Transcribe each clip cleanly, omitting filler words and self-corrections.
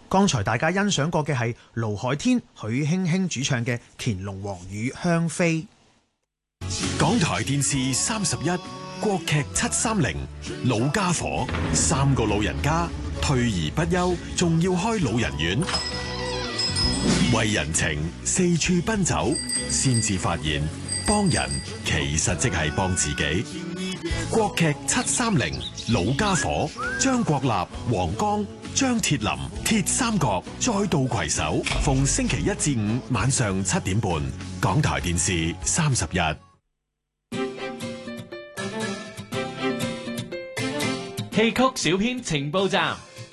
剛才大家欣賞過嘅係盧海天、許興興主唱嘅《乾隆王與香妃》。 港台電視31國劇730老家伙，3個老人家退而不休，仲要開老人院，為人情四處奔走，先至發現幫人其實即係幫自己。國劇730老家伙，張國立、黃剛、張鐵林鐵三角再度攜手，逢星期一至五晚上7點半，港台電視31。 戲曲小編情報站。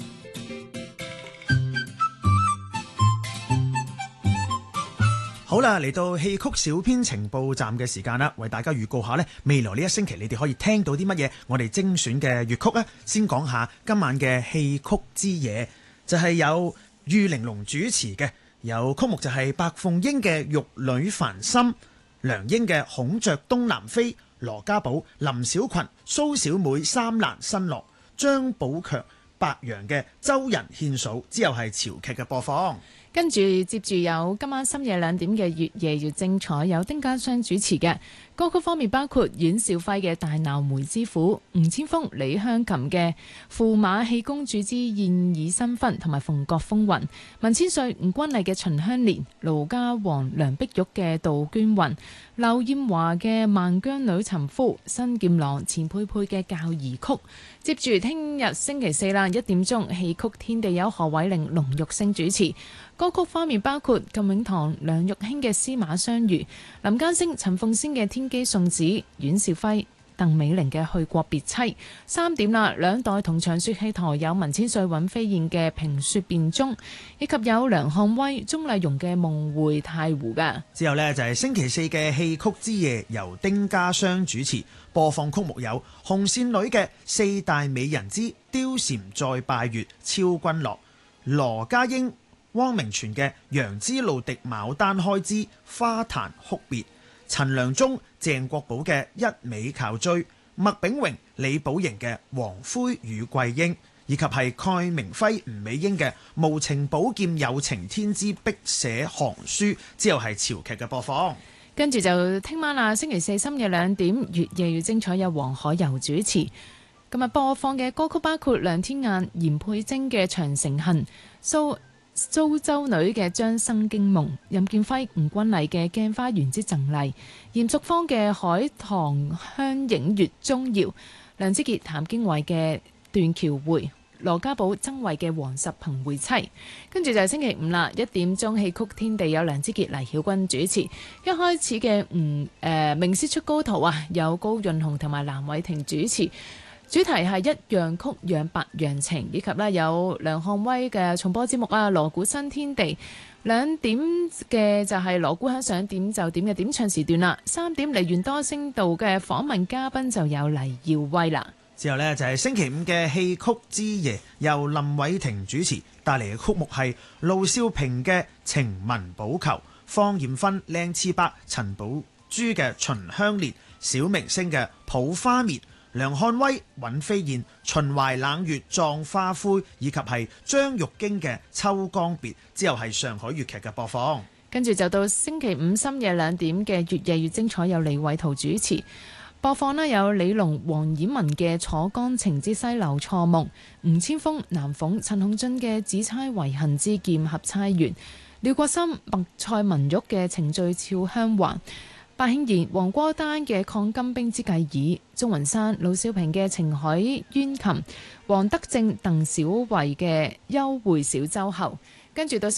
好啦，嚟到戲曲小編情報站嘅時間啦，為大家預告下呢，未來呢一星期你哋可以聽到啲乜嘢我哋精選嘅粵曲呢？先講下今晚嘅戲曲之夜，就係由玉玲瓏主持嘅，有曲目就係白鳳英嘅《玉女繁心》，梁英嘅《孔雀東南飛》，羅家寶、林小群、蘇小妹三蘭新樂，張寶強、白楊嘅《周人獻數》，之後係潮劇嘅播放。 跟住接住有今晚深夜2點嘅越夜越精彩，有丁家湘主持嘅歌曲方面包括阮兆輝嘅《大鬧梅之府》，吳千峰、李香琴嘅《駙馬戲公主之燕爾新婚》同埋《鳳閣風雲》，文千歲、吳君麗嘅《秦香蓮》，盧家煌、梁碧玉嘅《杜鵑雲》，劉艷華嘅《萬疆女尋夫》，新劍郎錢佩佩嘅《教兒曲》。接住聽日星期四啦，1點鐘戲曲天地有何偉玲、龍玉星主持。歌曲方面包括靳永堂、梁玉卿嘅《司馬相如》，林家聲、陳鳳仙嘅《天機送子》，阮兆輝、鄧美玲嘅《去國別妻》。3點啦，兩代同場說戲台有文千歲、尹飛燕嘅《評說辨忠》，以及有梁漢威、鍾麗蓉嘅《夢回太湖》噶。 之後呢，就係星期四嘅戲曲之夜，由丁家湘主持，播放曲目有紅線女嘅《四大美人之貂蟬再拜月》，超君樂，羅家英、汪明荃嘅《楊枝露滴牡丹開之花壇哭別》，陳良忠、鄭國寶嘅《一味靠追》，麥炳榮、李寶瑩嘅《王魁與桂英》，以及係蓋明輝、吳美英嘅《無情寶劍有情天之碧寫行書》，之後係潮劇嘅播放。 跟住就聽晚啦，星期四深夜2點，越夜越精彩，有黃海柔主持。今日播放嘅歌曲包括梁天雁、嚴佩貞嘅《長城恨》，蘇州女嘅《將生驚夢》，任劍輝、吳君麗嘅《鏡花緣之贈禮》，嚴淑芳嘅《海棠香映月中遙》，梁之傑、譚經緯嘅《斷橋回》，羅家寶、曾慧嘅《黃十鵬會妻》。跟住就係星期五啦，1點鐘戲曲天地有梁之傑、黎曉君主持。一開始嘅名師出高徒啊，有高潤雄同埋藍偉霆主持。主題係一樣曲養百樣情，以及有梁漢威嘅重播節目啊，鑼鼓新天地。2點嘅就係鑼鼓響想點就點嘅點唱時段啦。3點梨園多聲道嘅訪問嘉賓就有黎耀威啦。 之後呢，就係星期五嘅戲曲之夜，由林偉霆主持，帶嚟嘅曲目係盧少平嘅《情文寶球》，方艷芬、靚次伯、陳寶珠嘅《秦香蓮》，小明星嘅《抱花眠》，梁漢威、尹飛燕、秦淮冷月葬花灰，以及係張玉京嘅《秋江別》，之後係上海粵劇嘅播放。 跟住就到星期五深夜2點嘅越夜越精彩，有李偉圖主持。播放呢有李龍、黃綺文嘅《楚江情之西流錯夢》，吳千峰、南鳳、陳鴻俊嘅《紫釵遺恨之劍合釵圓》，廖國森、麥蔡文玉嘅《程序俏香環》，白慶賢、黃戈丹嘅《抗金兵之計議》，鍾雲山、盧少平嘅《情海冤琴》，黃德正、鄧小維嘅《幽會小周後》，跟住到